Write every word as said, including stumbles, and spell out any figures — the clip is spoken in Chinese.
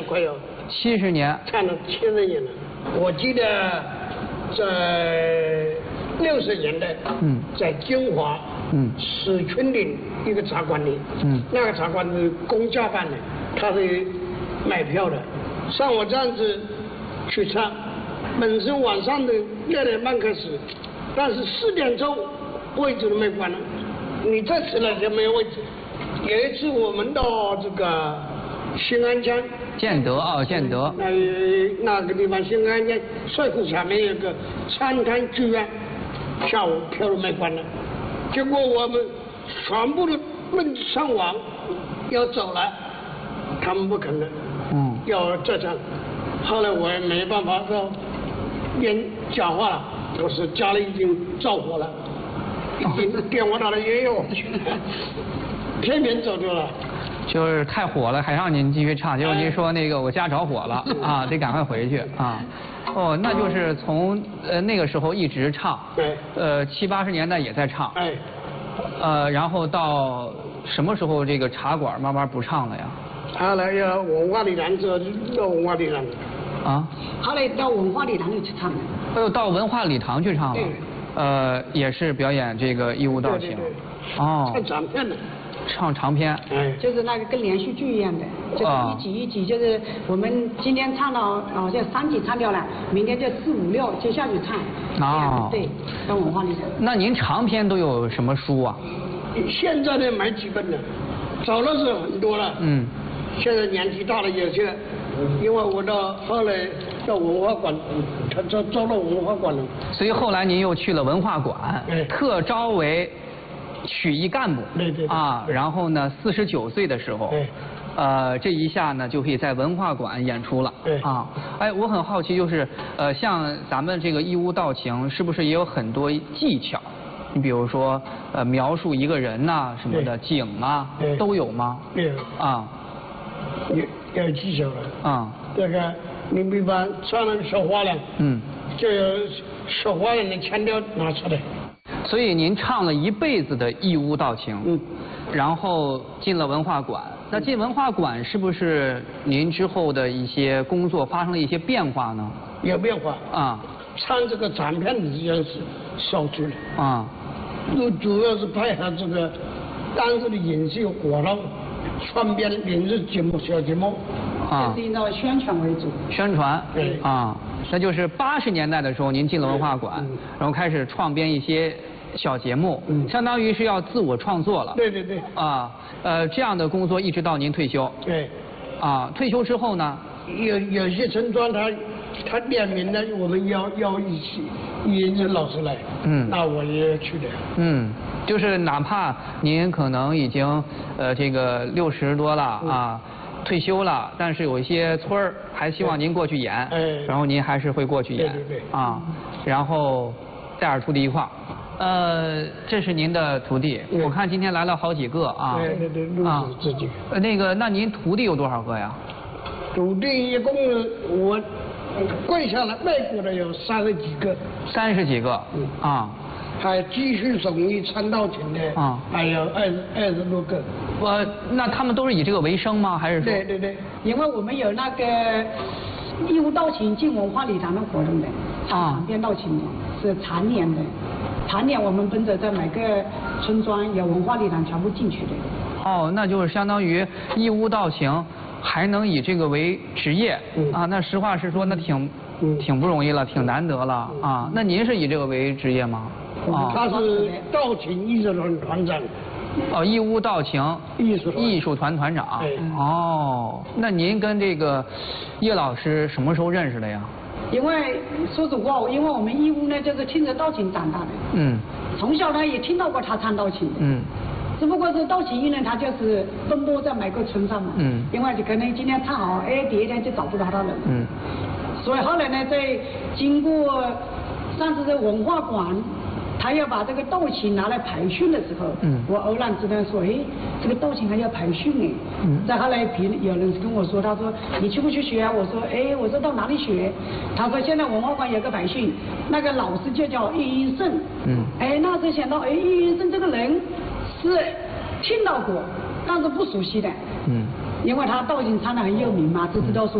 快要七十年， 唱了七十年了。我记得在六十年代， 嗯， 在金华， 嗯， 史群岭一个茶馆里， 嗯， 那个茶馆是公家办的，他是买票的，像我这样子去唱，本身晚上的六点半开始，但是四点钟位置都没关了，你再起来就没有位置。有一次我们到这个新安江， 建德啊，建德， 那那个地方新安江帅库下面有个餐滩剧院，下午票都没关了，结果我们全部都奔上网要走了，他们不肯了， 嗯， 要再唱。后来我也没办法说边讲话了，就是家里已经着火了，已经电话打的也有去，偏偏走丢了。 就是太火了，还让您继续唱，结果您说那个我家着火了啊，得赶快回去啊。哦，那就是从呃那个时候一直唱， 对， 呃七八十年代也在唱， 哎， 呃然后到什么时候这个茶馆慢慢不唱了呀？ 后来要文化礼堂之后就到文化礼堂了。 啊？ 后来到文化礼堂里去唱了。 哎呦，到文化礼堂去唱了， 对， 呃也是表演这个义务道情， 对对对， 哦， 唱长片的， 唱长篇， 哎， 就是那个跟连续剧一样的，就是一集一集，就是我们今天唱到好像三集唱掉了，明天就四五六就下去唱。 哦对，到文化礼堂。 那您长篇都有什么书啊？ 现在呢买几本了，早的时候很多了， 嗯， 现在年纪大了有些，因为我到后来到文化馆，他招招到文化馆了， 所以后来您又去了文化馆， 哎特招为曲艺干部， 对对对啊，然后呢，四十九岁的时候， 哎呃，这一下呢就可以在文化馆演出了， 对啊，哎，我很好奇，就是呃，像咱们这个义乌道情，是不是也有很多技巧？你比如说，呃，描述一个人呐、什么的，景啊， 对都有吗？ 对， 啊有有技巧了， 啊这个你比方唱那个小花脸， 嗯， 就有小花脸的腔调拿出来， 所以您唱了一辈子的义乌道情， 嗯， 然后进了文化馆。那进文化馆是不是您之后的一些工作发生了一些变化呢？ 有变化， 啊唱这个长片的实际上是少去了， 啊主主要是配合这个当时的影视活动，川编影视节目小节目， 啊就是！以那宣传为主。 宣传对啊，那就是八十年代的时候，您进了文化馆， 嗯然后开始创编一些小节目， 嗯相当于是要自我创作了。 对对对， 啊，呃，这样的工作一直到您退休。 对， 啊，退休之后呢？ 有有些村庄他他点名了，我们要要一起引着老师来， 嗯那我也去的， 嗯，就是哪怕您可能已经呃这个六十多了嗯啊，退休了，但是有一些村儿还希望您过去演， 哎然后您还是会过去演， 对对对啊，然后带着徒弟一块儿。呃，这是您的徒弟， 对我看今天来了好几个啊。 对对对，录啊制自己。 呃，那个，那您徒弟有多少个呀？ 土地一共我跪下来拜过的有三十几个， 三十几个。 嗯啊， 还继续手艺唱道情的， 啊还有二十二十多个。 我那他们都是以这个为生吗？还是说？ 对对对， 因为我们有那个义乌道情进文化礼堂的活动的， 啊长篇道情的，是常年的，常年我们奔着在每个村庄有文化礼堂全部进去的。 哦，那就是相当于义乌道情还能以这个为职业、 嗯啊？那实话实说，那挺、 嗯挺不容易了，挺难得了啊。那您是以这个为职业吗？啊， 他是道情艺术团团长， 哦，义乌道情艺术团艺术团团长。 哎哦，那您跟这个叶老师什么时候认识的呀？ 因为说实话，因为我们义乌呢就是听着道情长大的， 嗯从小呢也听到过他唱道情的。 嗯只不过是道情艺人，他就是奔波在每个村上嘛。 嗯因为可能今天唱好，哎，第二天就找不到他了。 嗯所以后来呢，在经过上次在文化馆，他要把这个道情拿来培训的时候， 嗯我偶然之间说，哎，这个道情还要培训呢。 嗯再后来别有人跟我说，他说你去不去学啊？我说，哎，我说到哪里学？他说现在文化馆有个培训，那个老师就叫郁云胜。 嗯哎，那时想到，哎，郁云胜这个人是听到过，但是不熟悉的。 嗯因为他道情唱得很有名嘛，只知道说。